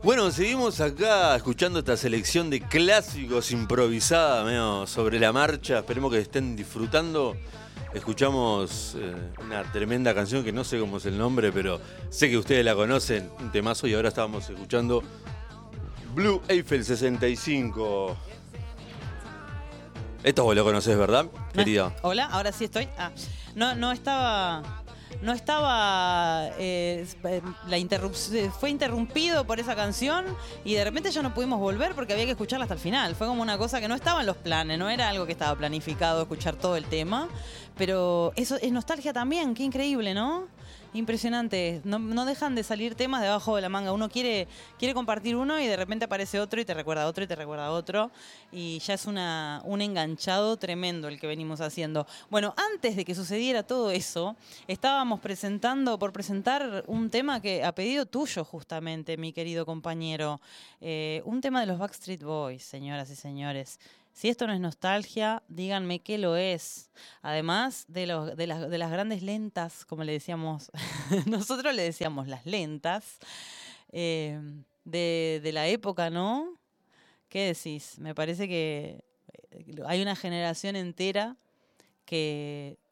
Bueno, seguimos acá escuchando esta selección de clásicos improvisada, medio sobre la marcha. Esperemos que estén disfrutando. Escuchamos una tremenda canción que no sé cómo es el nombre, pero sé que ustedes la conocen, un temazo, y ahora estábamos escuchando Blue Eiffel 65. Esto vos lo conocés, ¿verdad, querida? Hola, ahora sí estoy. No estaba. No estaba. Fue interrumpido por esa canción y de repente ya no pudimos volver porque había que escucharla hasta el final. Fue como una cosa que no estaba en los planes, no era algo que estaba planificado escuchar todo el tema. Pero eso es nostalgia también, qué increíble, ¿no? Impresionante. No dejan de salir temas debajo de la manga. Uno quiere compartir uno y de repente aparece otro y te recuerda a otro y te recuerda a otro. Y ya es un enganchado tremendo el que venimos haciendo. Bueno, antes de que sucediera todo eso, estábamos por presentar un tema que a pedido tuyo justamente, mi querido compañero. Un tema de los Backstreet Boys, señoras y señores. Si esto no es nostalgia, díganme qué lo es. Además de las grandes lentas, como le decíamos, nosotros le decíamos las lentas, de la época, ¿no? ¿Qué decís? Me parece que hay una generación entera que